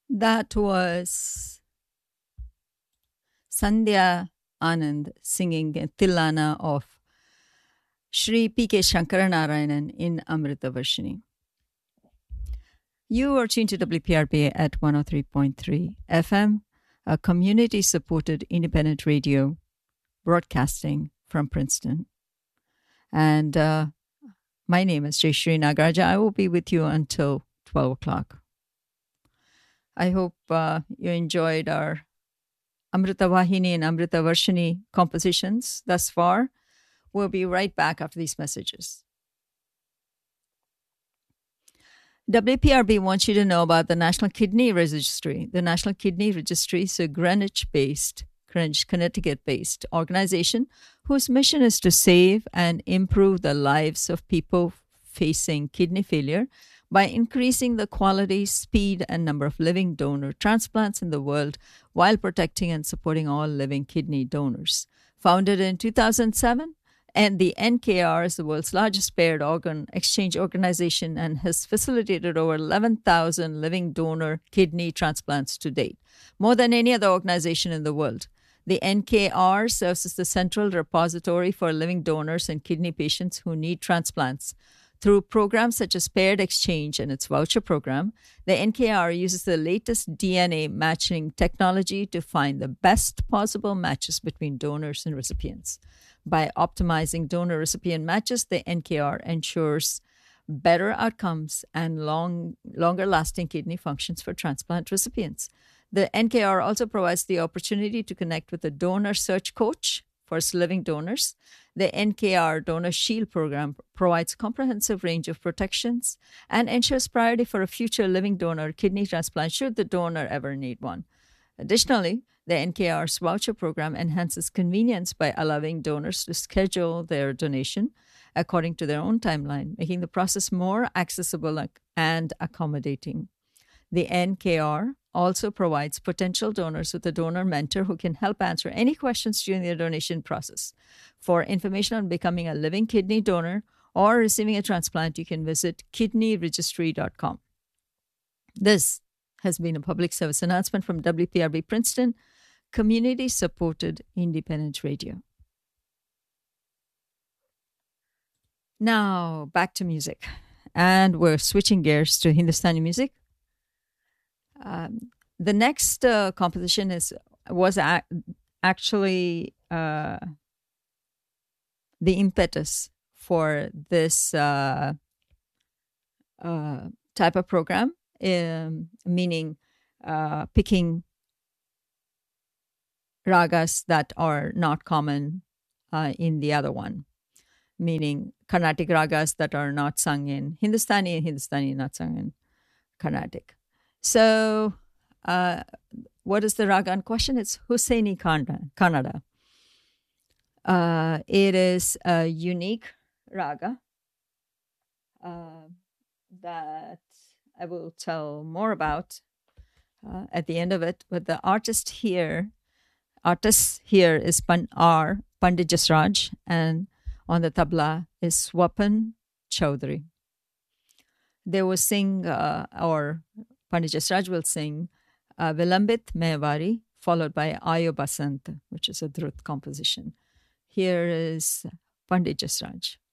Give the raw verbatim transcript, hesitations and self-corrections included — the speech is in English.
That was Sandhya Anand singing Tilana of Shri P K Shankaranarayanan in Amrita Varshini. You are tuned to W P R B at one oh three point three F M, a community-supported independent radio broadcasting from Princeton. And uh, my name is Jayashree Nagaraja. I will be with you until twelve o'clock. I hope uh, you enjoyed our Amrita Vahini and Amrita Varshini compositions thus far. We'll be right back after these messages. W P R B wants you to know about the National Kidney Registry. The National Kidney Registry is a Greenwich-based, Greenwich, Connecticut-based organization whose mission is to save and improve the lives of people facing kidney failure by increasing the quality, speed, and number of living donor transplants in the world while protecting and supporting all living kidney donors. Founded in two thousand seven, and the N K R is the world's largest paired organ exchange organization and has facilitated over eleven thousand living donor kidney transplants to date, more than any other organization in the world. The N K R serves as the central repository for living donors and kidney patients who need transplants. Through programs such as Paired Exchange and its voucher program, the N K R uses the latest D N A matching technology to find the best possible matches between donors and recipients. By optimizing donor-recipient matches, the N K R ensures better outcomes and long, longer-lasting kidney functions for transplant recipients. The N K R also provides the opportunity to connect with a donor search coach for living donors. The N K R Donor Shield program provides a comprehensive range of protections and ensures priority for a future living donor kidney transplant should the donor ever need one. Additionally, the N K R's voucher program enhances convenience by allowing donors to schedule their donation according to their own timeline, making the process more accessible and accommodating. The N K R also provides potential donors with a donor mentor who can help answer any questions during their donation process. For information on becoming a living kidney donor or receiving a transplant, you can visit kidney registry dot com. This has been a public service announcement from W P R B Princeton, community-supported independent radio. Now, back to music. And we're switching gears to Hindustani music. Um, the next uh, composition is was a- actually uh, the impetus for this uh, uh, type of program, um, meaning uh, picking ragas that are not common uh, in the other one, meaning Carnatic ragas that are not sung in Hindustani and Hindustani not sung in Carnatic. So, uh, what is the raga in question? It's Hussaini Kannada. Uh, it is a unique raga uh, that I will tell more about uh, at the end of it. But the artist here, artist here is Pan R. Pandit Jasraj, and on the tabla is Swapan Chaudhary. They will sing, uh, or Pandit Jasraj will sing uh, Vilambit Mehwari, followed by Ayo Basant, which is a Drut composition. Here is Pandit Jasraj.